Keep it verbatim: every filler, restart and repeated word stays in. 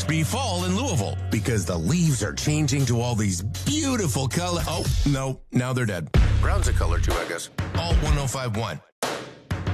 be fall in Louisville because the leaves are changing to all these beautiful colors. Oh, no, now they're dead. Brown's a color too, I guess. Alt one oh five one.